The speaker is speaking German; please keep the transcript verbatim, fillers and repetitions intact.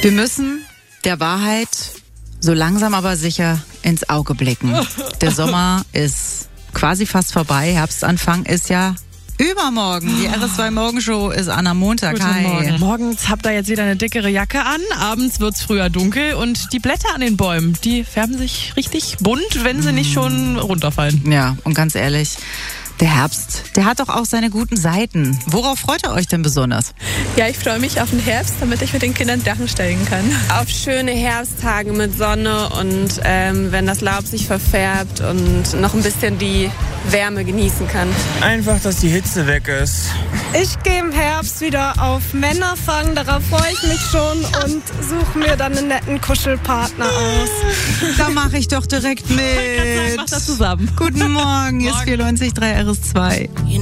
Wir müssen der Wahrheit so langsam aber sicher ins Auge blicken. Der Sommer ist quasi fast vorbei. Herbstanfang ist ja übermorgen. Die R S zwei Morgenshow ist an am Montag. Guten Hi. Morgen. Morgens habt ihr jetzt wieder eine dickere Jacke an, abends wird's früher dunkel und die Blätter an den Bäumen, die färben sich richtig bunt, wenn sie nicht schon runterfallen. Ja, und ganz ehrlich, der Herbst, der hat doch auch seine guten Seiten. Worauf freut ihr euch denn besonders? Ja, ich freue mich auf den Herbst, damit ich mit den Kindern Drachen steigen kann. Auf schöne Herbsttage mit Sonne und ähm, wenn das Laub sich verfärbt und noch ein bisschen die Wärme genießen kann. Einfach, dass die Hitze weg ist. Ich gehe im Herbst wieder auf Männerfang, darauf freue ich mich schon und suche mir dann einen netten Kuschelpartner aus. Da mache ich doch direkt mit. Mach das zusammen. Guten Morgen, hier ist vierundneunzig Komma drei R S zwei.